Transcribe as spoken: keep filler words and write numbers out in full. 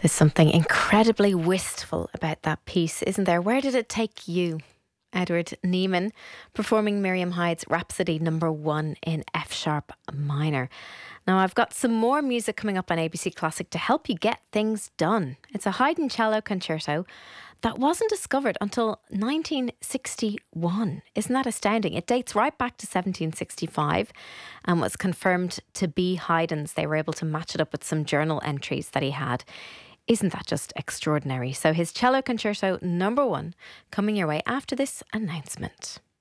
There's something incredibly wistful about that piece, isn't there? Where did it take you? Edward Neiman performing Miriam Hyde's Rhapsody number one in F sharp minor. Now, I've got some more music coming up on A B C Classic to help you get things done. It's a Haydn cello concerto that wasn't discovered until nineteen sixty-one. Isn't that astounding? It dates right back to seventeen sixty-five and was confirmed to be Haydn's. They were able to match it up with some journal entries that he had. Isn't that just extraordinary? So his cello concerto number one coming your way after this announcement.